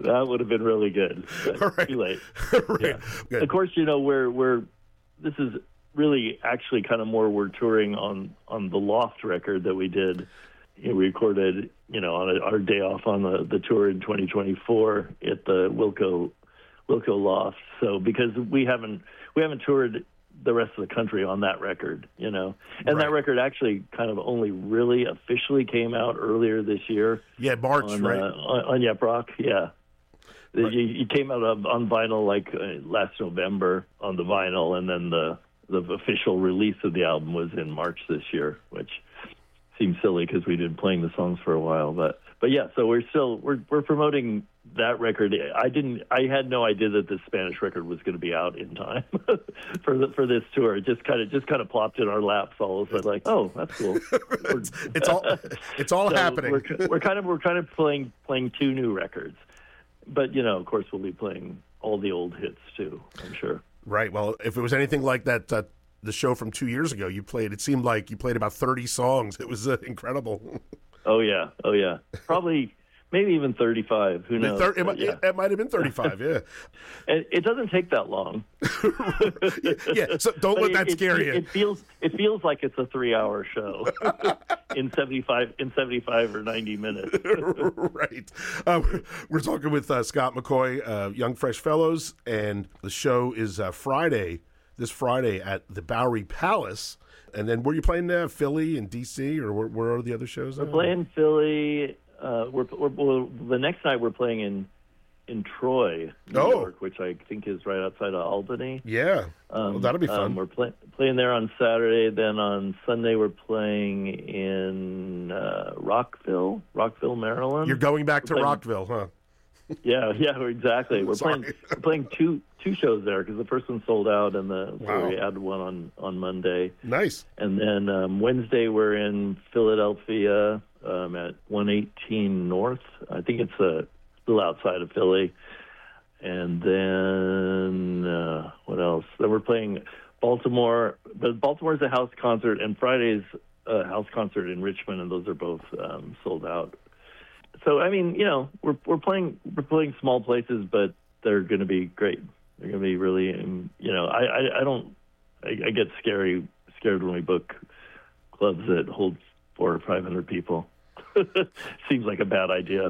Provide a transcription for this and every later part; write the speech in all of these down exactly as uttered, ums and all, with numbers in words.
That would have been really good. Right. Too late. Right. Yeah. Good. Of course, you know, we're, we're, this is really actually kind of more we're touring on, on the Loft record that we did. You know, we recorded, you know, on a, our day off on the, the tour in twenty twenty-four at the Wilco, Wilco Loft. So because we haven't, we haven't toured the rest of the country on that record, you know, and Right. that record actually kind of only really officially came out earlier this year. Yeah, March, on, right? Uh, on, on Yep Rock, yeah. Right. It came out on, on vinyl like uh, last November on the vinyl, and then the the official release of the album was in March this year, which seems silly because we've been playing the songs for a while. But but yeah, so we're still we're we're promoting that record. I didn't I had no idea that the Spanish record was going to be out in time for the, for this tour. It just kind of just kind of plopped in our laps all of a sudden, like, oh, that's cool. it's, it's all it's all so happening. We're, we're kind of we're kind of playing playing two new records, but you know, of course, we'll be playing all the old hits too, I'm sure. Right. Well, if it was anything like that, uh, the show from two years ago, you played. It seemed like you played about thirty songs. It was uh, incredible. Oh yeah, oh yeah. Probably, maybe even thirty-five. Who knows? Thir- it, But, might, yeah. it might have been thirty-five. Yeah. It, it doesn't take that long. yeah, yeah. So don't But let it, that it, scare it, you. It feels it feels like it's a three-hour show in seventy-five in seventy-five or ninety minutes. Right. Uh, we're talking with uh, Scott McCaughey, uh, Young Fresh Fellows, and the show is uh, Friday. This Friday at the Bowery Palace. And then were you playing uh, Philly and D C, or where, where are the other shows? We're playing Philly. Uh, we're, we're, we're the next night we're playing in in Troy, New Oh. York, which I think is right outside of Albany. Yeah. Um, well, that'll be fun. Um, we're play, playing there on Saturday. Then on Sunday we're playing in uh, Rockville, Rockville, Maryland. You're going back to playing- Rockville, huh? Yeah, yeah, exactly. We're Sorry. playing we're playing two two shows there because the first one sold out, and the Wow. so we added one on on Monday. Nice. And then um, Wednesday we're in Philadelphia um, at one eighteen North. I think it's a little outside of Philly. And then uh, what else? Then we're playing Baltimore. But Baltimore's a house concert, and Friday's a house concert in Richmond, and those are both um, sold out. So I mean, you know, we're we're playing we're playing small places, but they're going to be great. They're going to be really, um, you know, I I, I don't I, I get scary scared when we book clubs that hold four or five hundred people. Seems like a bad idea.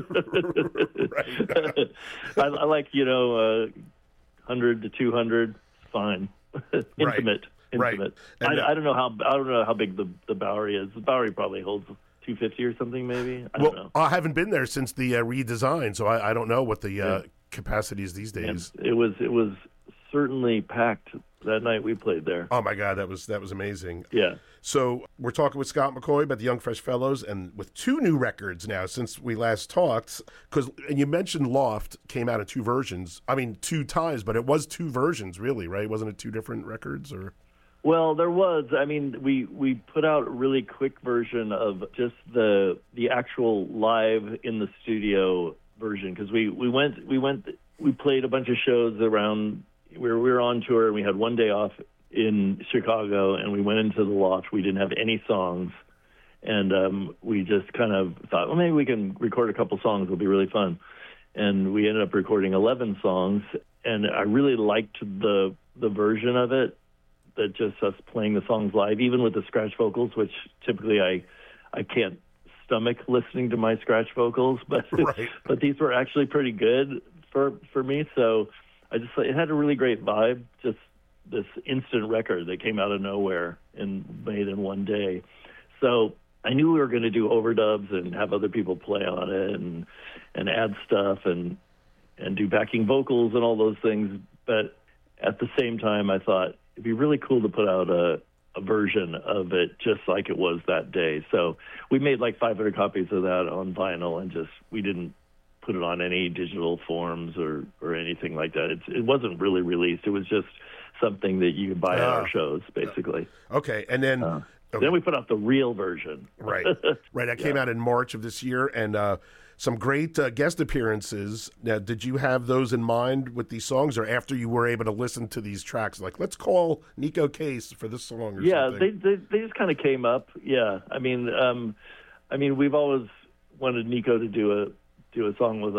Right. I, I like you know, uh, hundred to two hundred, fine, intimate, Right. intimate. And, uh, I, I don't know how I don't know how big the the Bowery is. The Bowery probably holds two fifty or something, maybe. I don't Well, know. I haven't been there since the uh, redesign, so I, I don't know what the uh, Yeah. capacity is these And days. it was it was certainly packed that night we played there. Oh my God, that was that was amazing. Yeah. So we're talking with Scott McCaughey about the Young Fresh Fellows, and with two new records now since we last talked. Because and you mentioned Loft came out in two versions. I mean, two times, but it was two versions, really, right? Wasn't it two different records? Or Well, there was. I mean, we, we put out a really quick version of just the the actual live in the studio version because we, we went we went we played a bunch of shows around. We were we were on tour and we had one day off in Chicago and we went into the Loft. We didn't have any songs, and um, we just kind of thought, well, maybe we can record a couple songs. It'll be really fun. And we ended up recording eleven songs, and I really liked the the version of it. That just us playing the songs live, even with the scratch vocals, which typically I I can't stomach listening to my scratch vocals, but Right. but these were actually pretty good for for me. So I just it had a really great vibe. Just this instant record that came out of nowhere and made in one day. So I knew we were going to do overdubs and have other people play on it and and add stuff and and do backing vocals and all those things. But at the same time, I thought it'd be really cool to put out a, a version of it just like it was that day. So we made like five hundred copies of that on vinyl and just, we didn't put it on any digital forms or, or anything like that. It's, it wasn't really released. It was just something that you could buy at Ah. our shows, basically. okay, and then Uh, okay. Then we put out the real version. right, right. That came Yeah. out in March of this year, and uh, some great uh, guest appearances. Now, did you have those in mind with these songs, or after you were able to listen to these tracks, like let's call Nico Case for this song? Or Yeah, something? they, they they just kind of came up. Yeah, I mean, um, I mean, we've always wanted Nico to do a do a song with